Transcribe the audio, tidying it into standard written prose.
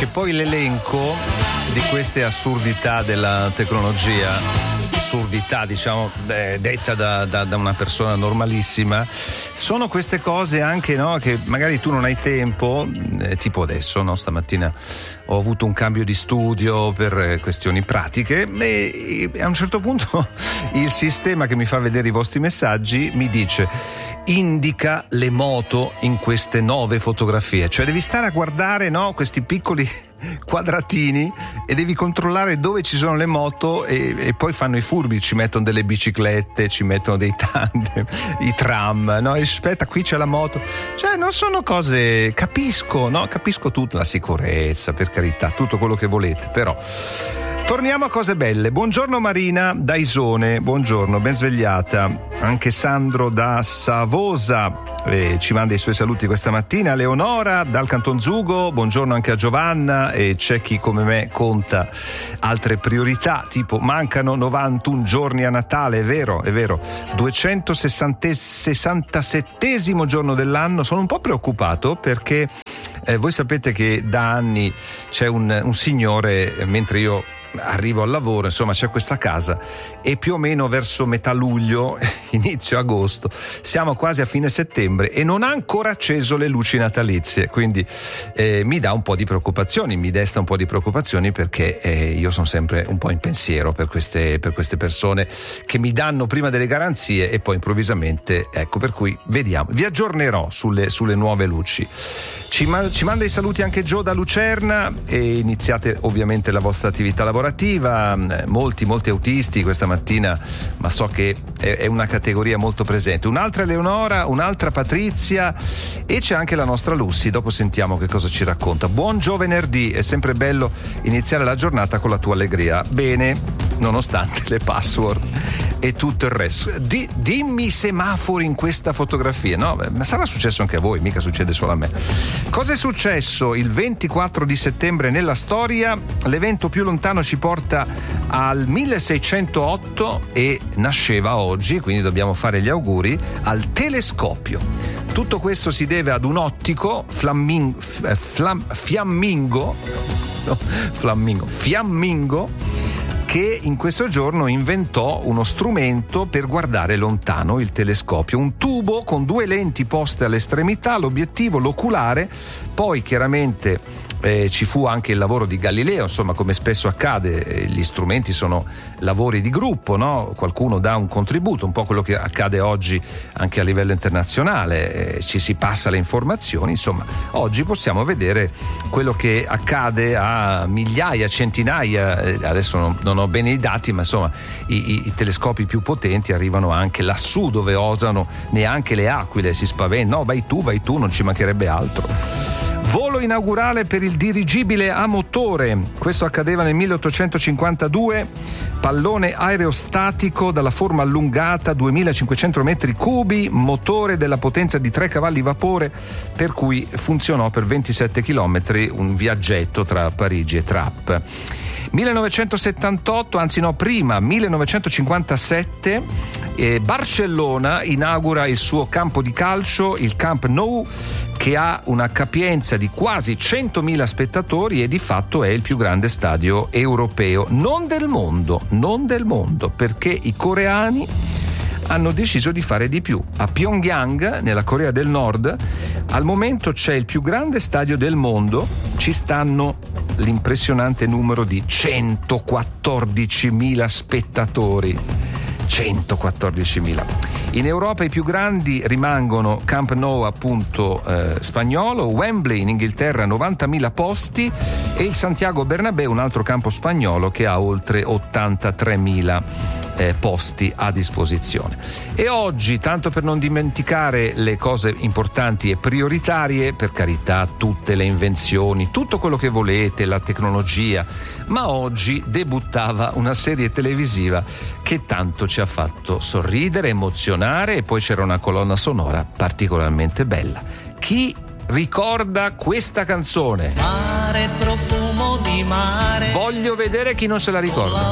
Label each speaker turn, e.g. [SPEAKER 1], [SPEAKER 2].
[SPEAKER 1] che poi l'elenco di queste assurdità della tecnologia, assurdità diciamo detta da una persona normalissima, sono queste cose anche, no, che magari tu non hai tempo, tipo adesso, no, stamattina ho avuto un cambio di studio per questioni pratiche e a un certo punto il sistema che mi fa vedere i vostri messaggi mi dice: indica le moto in queste 9 fotografie, cioè devi stare a guardare, no, questi piccoli quadratini e devi controllare dove ci sono le moto e poi fanno i furbi, ci mettono delle biciclette, ci mettono dei tandem, i tram, no, e aspetta, qui c'è la moto, cioè non sono cose, capisco tutta la sicurezza, per carità, tutto quello che volete, però torniamo a cose belle. Buongiorno Marina da Isone, buongiorno, ben svegliata. Anche Sandro da Savosa ci manda i suoi saluti questa mattina. Leonora dal Canton Zugo, buongiorno anche a Giovanna. E c'è chi come me conta altre priorità, tipo mancano 91 giorni a Natale, è vero, 267° giorno dell'anno. Sono un po' preoccupato perché voi sapete che da anni c'è un signore, mentre io arrivo al lavoro, insomma c'è questa casa e più o meno verso metà luglio, inizio agosto, siamo quasi a fine settembre e non ha ancora acceso le luci natalizie, quindi mi desta un po' di preoccupazioni perché io sono sempre un po' in pensiero per queste persone che mi danno prima delle garanzie e poi improvvisamente, ecco, per cui vediamo, vi aggiornerò sulle nuove luci. Ci manda i saluti anche Gio da Lucerna e iniziate ovviamente la vostra attività lavorativa, molti autisti questa mattina, ma so che è una categoria molto presente. Un'altra Eleonora, un'altra Patrizia e c'è anche la nostra Lucy, dopo sentiamo che cosa ci racconta. Buon venerdì, è sempre bello iniziare la giornata con la tua allegria. Bene, nonostante le password e tutto il resto. Dimmi i semafori in questa fotografia, no? Ma sarà successo anche a voi, mica succede solo a me. Cosa è successo il 24 di settembre nella storia? L'evento più lontano ci porta al 1608 e nasceva oggi, quindi dobbiamo fare gli auguri al telescopio. Tutto questo si deve ad un ottico fiammingo che in questo giorno inventò uno strumento per guardare lontano, il telescopio, un tubo con 2 lenti poste all'estremità, l'obiettivo, l'oculare, poi chiaramente ci fu anche il lavoro di Galileo, insomma, come spesso accade, gli strumenti sono lavori di gruppo, no? Qualcuno dà un contributo, un po' quello che accade oggi anche a livello internazionale, ci si passa le informazioni, insomma, oggi possiamo vedere quello che accade a migliaia, centinaia, adesso non ho bene i dati, ma insomma i telescopi più potenti arrivano anche lassù dove osano neanche le aquile, si spaventano, no, vai tu, non ci mancherebbe altro. Volo inaugurale per il dirigibile a motore, questo accadeva nel 1852, pallone aerostatico dalla forma allungata, 2500 metri cubi, motore della potenza di 3 cavalli vapore, per cui funzionò per 27 chilometri, un viaggetto tra Parigi e Trappes. 1957 Barcellona inaugura il suo campo di calcio, il Camp Nou, che ha una capienza di quasi 100.000 spettatori e di fatto è il più grande stadio europeo, non del mondo, perché i coreani hanno deciso di fare di più. A Pyongyang, nella Corea del Nord, al momento c'è il più grande stadio del mondo, ci stanno l'impressionante numero di 114.000 spettatori. 114.000. In Europa i più grandi rimangono Camp Nou, appunto, spagnolo, Wembley in Inghilterra 90.000 posti e il Santiago Bernabéu, un altro campo spagnolo che ha oltre 83.000 posti a disposizione. E oggi, tanto per non dimenticare le cose importanti e prioritarie, per carità, tutte le invenzioni, tutto quello che volete, la tecnologia, ma oggi debuttava una serie televisiva che tanto ci ha fatto sorridere, emozionare, e poi c'era una colonna sonora particolarmente bella. Chi ricorda questa canzone?
[SPEAKER 2] Mare, profumo di mare.
[SPEAKER 1] Voglio vedere chi non se la ricorda.